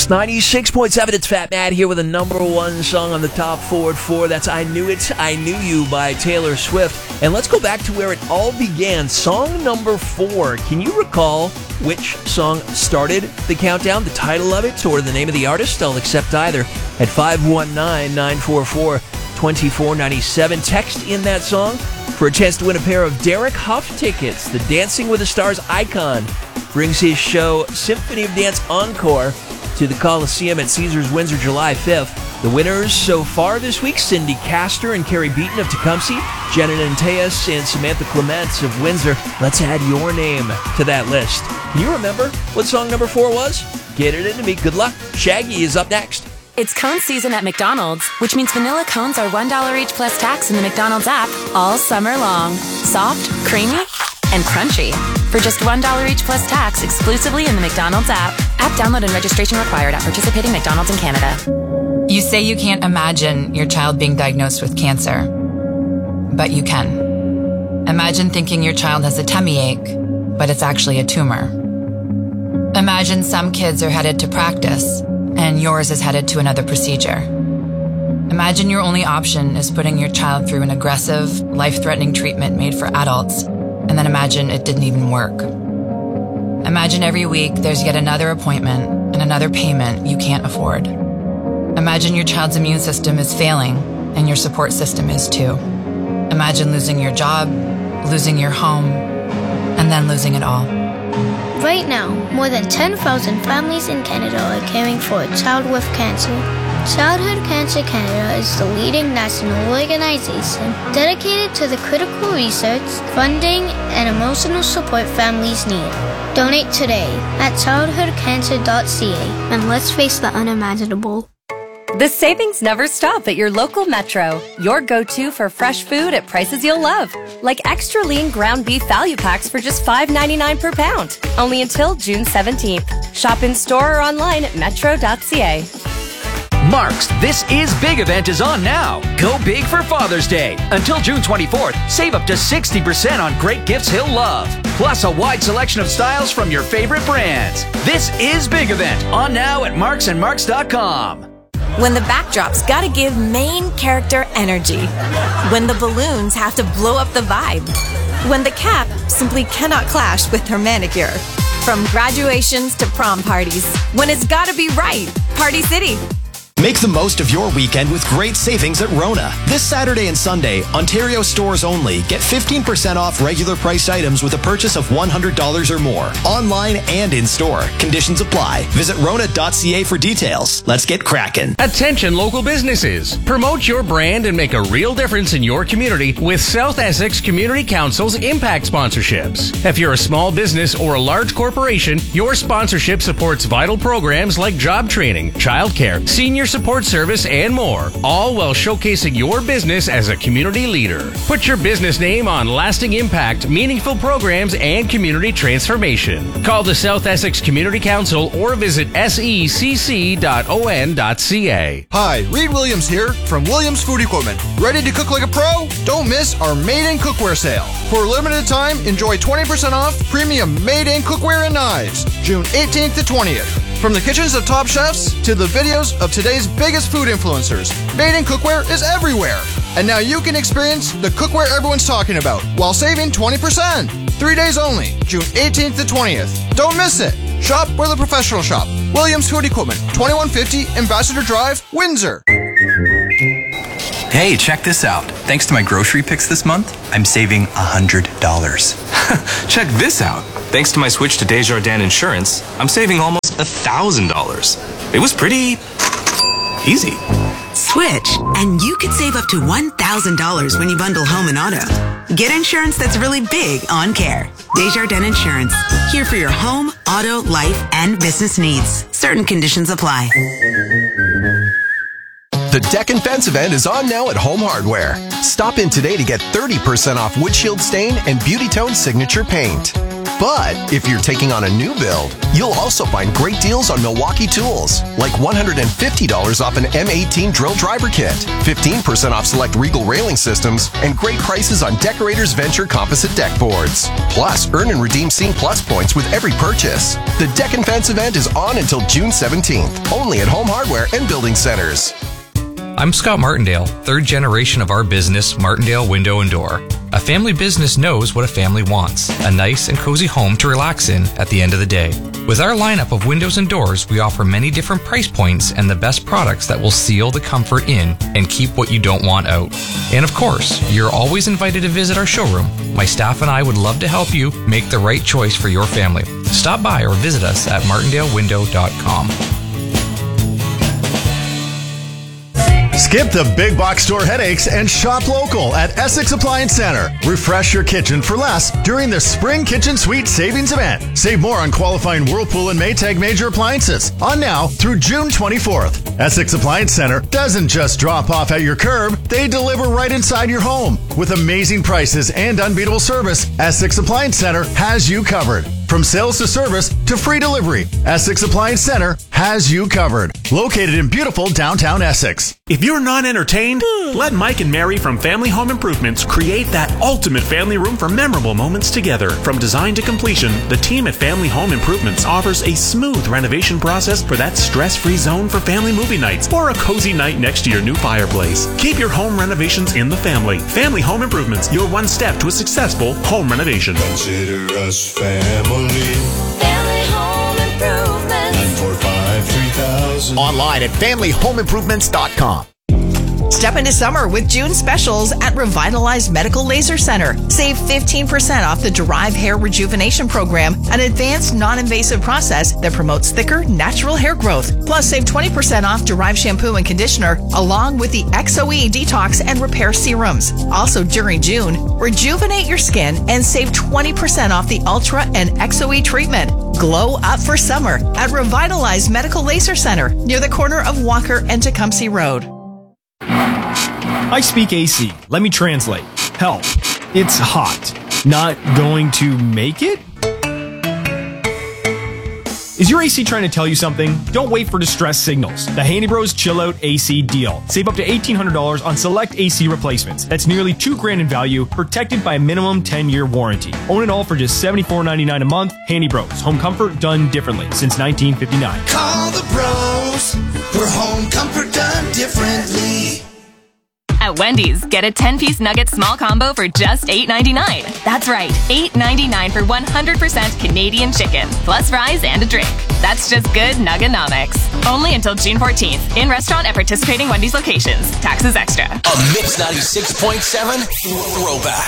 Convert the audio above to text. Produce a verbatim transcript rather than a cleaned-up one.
ninety-six point seven, it's Fat Matt here with a number one song on the top four at four. That's I Knew It, I Knew You by Taylor Swift. And let's go back to where it all began. Song number four. Can you recall which song started the countdown, the title of it, or the name of the artist? I'll accept either at five one nine, nine four four, two four nine seven. Text in that song for a chance to win a pair of Derek Huff tickets. The Dancing with the Stars icon brings his show Symphony of Dance Encore to the Coliseum at Caesars Windsor July fifth. The winners so far this week, Cindy Castor and Carrie Beaton of Tecumseh, Jenna Nanteas and Samantha Clements of Windsor. Let's add your name to that list. Can you remember what song number four was? Get it into me. Good luck. Shaggy is up next. It's cone season at McDonald's, which means vanilla cones are one dollar each plus tax in the McDonald's app all summer long. Soft, creamy, and crunchy. For just one dollar each plus tax exclusively in the McDonald's app. App download and registration required at participating McDonald's in Canada. You say you can't imagine your child being diagnosed with cancer, but you can. Imagine thinking your child has a tummy ache, but it's actually a tumor. Imagine some kids are headed to practice, and yours is headed to another procedure. Imagine your only option is putting your child through an aggressive, life-threatening treatment made for adults, and then imagine it didn't even work. Imagine every week there's yet another appointment and another payment you can't afford. Imagine your child's immune system is failing, and your support system is too. Imagine losing your job, losing your home, and then losing it all. Right now, more than ten thousand families in Canada are caring for a child with cancer. Childhood Cancer Canada is the leading national organization dedicated to the critical research, funding, and emotional support families need. Donate today at childhood cancer dot c a and let's face the unimaginable. The savings never stop at your local Metro. Your go-to for fresh food at prices you'll love. Like extra lean ground beef value packs for just five ninety-nine per pound. Only until June seventeenth. Shop in store or online at metro dot c a. Mark's This Is Big event is on now. Go big for Father's Day. Until June twenty-fourth, save up to sixty percent on great gifts he'll love. Plus a wide selection of styles from your favorite brands. This Is Big event on now at marks and marks dot com. When the backdrop's gotta give main character energy. When the balloons have to blow up the vibe. When the cap simply cannot clash with her manicure. From graduations to prom parties. When it's gotta be right. Party City. Make the most of your weekend with great savings at Rona. This Saturday and Sunday, Ontario stores only. Get fifteen percent off regular priced items with a purchase of one hundred dollars or more. Online and in-store. Conditions apply. Visit rona dot c a for details. Let's get cracking. Attention local businesses. Promote your brand and make a real difference in your community with South Essex Community Council's Impact Sponsorships. If you're a small business or a large corporation, your sponsorship supports vital programs like job training, childcare, senior support service, and more, all while showcasing your business as a community leader. Put your business name on lasting impact, meaningful programs, and community transformation. Call the South Essex Community Council or visit s e c c dot o n dot c a. Hi, Reed Williams here from Williams Food Equipment. Ready to cook like a pro? Don't miss our Made in Cookware sale. For a limited time, enjoy twenty percent off premium Made in Cookware and Knives, June eighteenth to twentieth. From the kitchens of top chefs to the videos of today's biggest food influencers, Made in Cookware is everywhere. And now you can experience the cookware everyone's talking about while saving twenty percent. Three days only, June eighteenth to twentieth. Don't miss it. Shop where the professionals shop. Williams Food Equipment, twenty-one fifty Ambassador Drive, Windsor. Hey, check this out. Thanks to my grocery picks this month, I'm saving one hundred dollars. Check this out. Thanks to my switch to Desjardins Insurance, I'm saving almost one thousand dollars. It was pretty easy. Switch, and you could save up to one thousand dollars when you bundle home and auto. Get insurance that's really big on care. Desjardins Insurance. Here for your home, auto, life, and business needs. Certain conditions apply. The Deck and Fence event is on now at Home Hardware. Stop in today to get thirty percent off Wood Shield Stain and Beauty Tone Signature Paint. But if you're taking on a new build, you'll also find great deals on Milwaukee tools, like one hundred fifty dollars off an M eighteen drill driver kit, fifteen percent off select Regal railing systems, and great prices on Decorators Venture composite deck boards. Plus, earn and redeem Scene Plus points with every purchase. The Deck and Fence event is on until June seventeenth, only at Home Hardware and Building Centers. I'm Scott Martindale, third generation of our business, Martindale Window and Door. A family business knows what a family wants, a nice and cozy home to relax in at the end of the day. With our lineup of windows and doors, we offer many different price points and the best products that will seal the comfort in and keep what you don't want out. And of course, you're always invited to visit our showroom. My staff and I would love to help you make the right choice for your family. Stop by or visit us at martindale window dot com. Skip the big box store headaches and shop local at Essex Appliance Center. Refresh your kitchen for less during the Spring Kitchen Suite Savings Event. Save more on qualifying Whirlpool and Maytag major appliances. On now through June twenty-fourth. Essex Appliance Center doesn't just drop off at your curb, they deliver right inside your home. With amazing prices and unbeatable service, Essex Appliance Center has you covered. From sales to service to free delivery, Essex Appliance Center has you covered. Located in beautiful downtown Essex. If you're not entertained, let Mike and Mary from Family Home Improvements create that ultimate family room for memorable moments together. From design to completion, the team at Family Home Improvements offers a smooth renovation process for that stress-free zone for family movie nights or a cozy night next to your new fireplace. Keep your home renovations in the family. Family Home Improvements, your one step to a successful home renovation. Consider us family. Family Home Improvements. nine four five, three thousand. Online at family home improvements dot com. Step into summer with June specials at Revitalized Medical Laser Center. Save fifteen percent off the Derive Hair Rejuvenation Program, an advanced non-invasive process that promotes thicker, natural hair growth. Plus, save twenty percent off Derive shampoo and conditioner, along with the X O E detox and repair serums. Also during June, rejuvenate your skin and save twenty percent off the Ultra and X O E treatment. Glow up for summer at Revitalized Medical Laser Center near the corner of Walker and Tecumseh Road. I speak A C. Let me translate. Help. It's hot. Not going to make it? Is your A C trying to tell you something? Don't wait for distress signals. The Handy Bros Chill Out A C deal. Save up to eighteen hundred dollars on select A C replacements. That's nearly two grand in value, protected by a minimum ten-year warranty. Own it all for just seventy-four ninety-nine a month. Handy Bros. Home comfort done differently since nineteen fifty-nine. Call the pros for home comfort done differently. At Wendy's, get a ten-piece nugget small combo for just eight ninety-nine. That's right, eight ninety-nine for one hundred percent Canadian chicken, plus fries and a drink. That's just good Nuggenomics. Only until June fourteenth. In restaurant at participating Wendy's locations. Taxes extra. A Mix ninety-six point seven throwback.